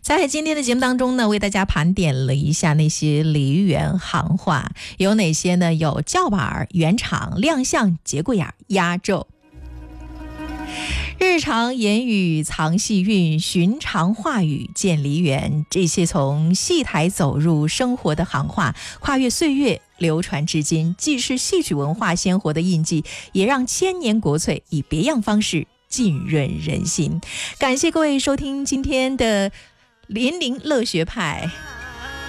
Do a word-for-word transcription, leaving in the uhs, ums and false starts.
在今天的节目当中呢，为大家盘点了一下那些梨园行话，有哪些呢？有叫板、圆场、亮相、节骨眼、压轴。日常言语藏戏韵，寻常话语见梨园，这些从戏台走入生活的行话，跨越岁月流传至今，既是戏曲文化鲜活的印记，也让千年国粹以别样方式浸润人心。感谢各位收听今天的林林乐学派。